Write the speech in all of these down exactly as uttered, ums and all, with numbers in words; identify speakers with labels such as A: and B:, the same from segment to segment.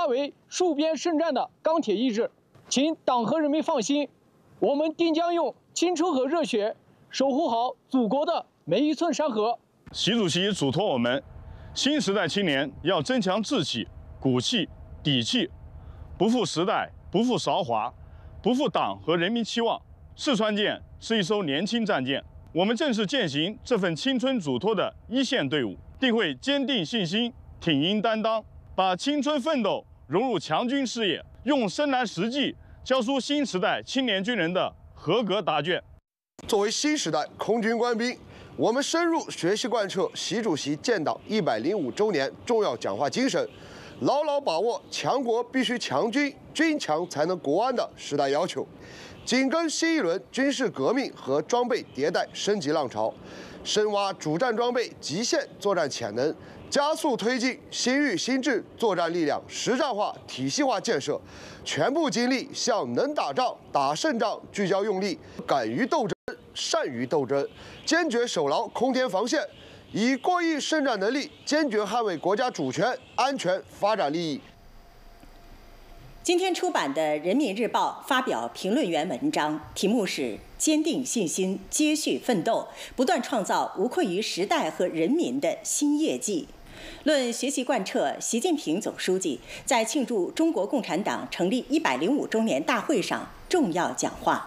A: 化为戍边圣战的钢铁意志。请党和人民放心，我们定将用青春和热血守护好祖国的每一寸山河。
B: 习主席嘱托我们，新时代青年要增强志气、骨气、底气，不负时代，不负韶华，不负党和人民期望。四川舰是一艘年轻战舰，我们正是践行这份青春嘱托的一线队伍，定会坚定信心、挺膺担当，把青春奋斗融入强军事业，用深蓝实际交出新时代青年军人的合格答卷。
C: 作为新时代空军官兵，我们深入学习贯彻习主席建党一百零五周年重要讲话精神，牢牢把握强国必须强军，军强才能国安的时代要求，紧跟新一轮军事革命和装备迭代升级浪潮，深挖主战装备极限作战潜能，加速推进新域新制作战力量实战化、体系化建设，全部精力向能打仗、打胜仗聚焦用力，敢于斗争、善于斗争，坚决守牢空天防线，以过硬胜战能力坚决捍卫国家主权、安全、发展利益。
D: 今天出版的《人民日报》发表评论员文章，题目是“坚定信心，接续奋斗，不断创造无愧于时代和人民的新业绩”。论学习贯彻习近平总书记在庆祝中国共产党成立一百零五周年大会上重要讲话。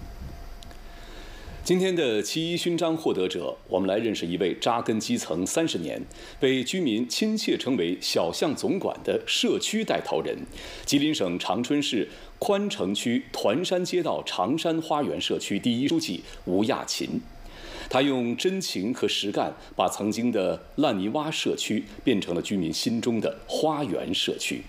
E: 今天的七一勋章获得者，我们来认识一位扎根基层三十年、被居民亲切称为“小巷总管”的社区带头人，吉林省长春市宽城区团山街道长山花园社区第一书记吴亚勤。他用真情和实干，把曾经的烂泥洼社区变成了居民心中的花园社区。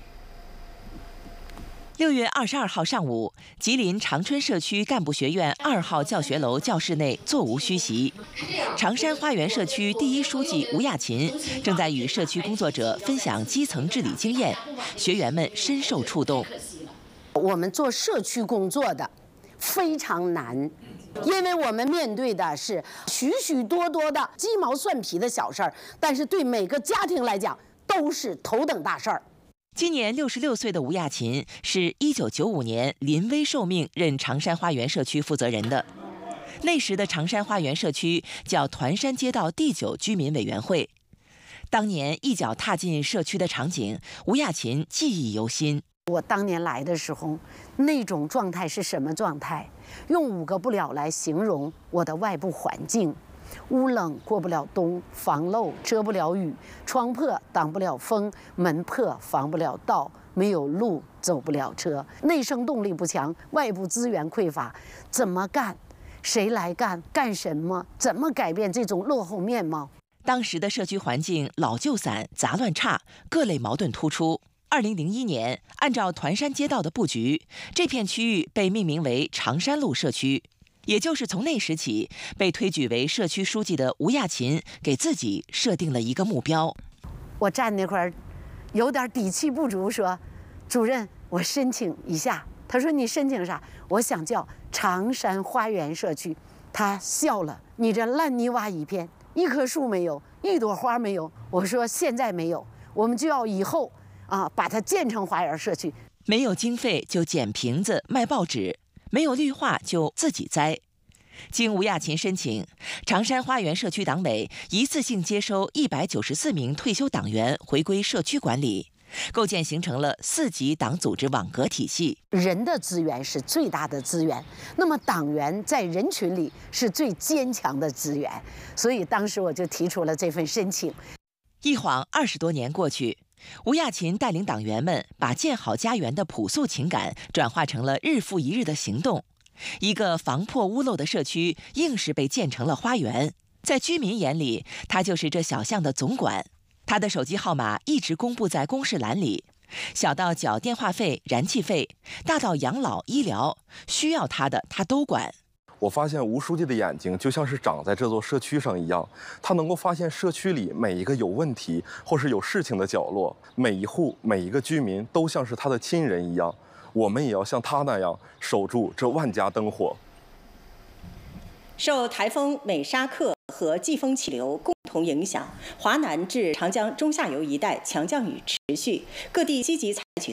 F: 六月二十二号上午，吉林长春社区干部学院二号教学楼教室内座无虚席，长山花园社区第一书记吴亚勤正在与社区工作者分享基层治理经验，学员们深受触动。
G: 我们做社区工作的非常难，因为我们面对的是许许多多的鸡毛蒜皮的小事儿，但是对每个家庭来讲都是头等大事儿。
F: 今年六十六岁的吴亚勤是一九九五年临危受命任长山花园社区负责人的。那时的长山花园社区叫团山街道第九居民委员会。当年一脚踏进社区的场景，吴亚勤记忆犹新。
G: 我当年来的时候，那种状态是什么状态？用五个不了来形容我的外部环境。屋冷过不了冬，房漏遮不了雨，窗破挡不了风，门破防不了盗，没有路走不了车，内生动力不强，外部资源匮乏，怎么干？谁来干？干什么？怎么改变这种落后面貌？
F: 当时的社区环境老旧散、杂乱差，各类矛盾突出。二零零一年，按照团山街道的布局，这片区域被命名为长山路社区。也就是从那时起，被推举为社区书记的吴亚勤给自己设定了一个目标。
G: 我站那块儿，有点底气不足，说：“主任，我申请一下。”他说：“你申请啥？”我想叫长山花园社区。他笑了：“你这烂泥洼一片，一棵树没有，一朵花没有。”我说：“现在没有，我们就要以后啊，把它建成花园社区。
F: 没有经费就捡瓶子卖报纸。”没有绿化就自己栽。经吴亚勤申请，长山花园社区党委一次性接收一百九十四名退休党员回归社区管理，构建形成了四级党组织网格体系。
G: 人的资源是最大的资源，那么党员在人群里是最坚强的资源，所以当时我就提出了这份申请。
F: 一晃二十多年过去，吴亚勤带领党员们把建好家园的朴素情感转化成了日复一日的行动。一个防破屋漏的社区硬是被建成了花园。在居民眼里，他就是这小巷的总管。他的手机号码一直公布在公示栏里，小到缴电话费、燃气费，大到养老、医疗，需要他的他都管。
H: 我发现吴书记的眼睛就像是长在这座社区上一样，他能够发现社区里每一个有问题或是有事情的角落，每一户每一个居民都像是他的亲人一样。我们也要像他那样守住这万家灯火。
D: 受台风美沙克和季风气流共同影响，华南至长江中下游一带强降雨持续，各地积极采取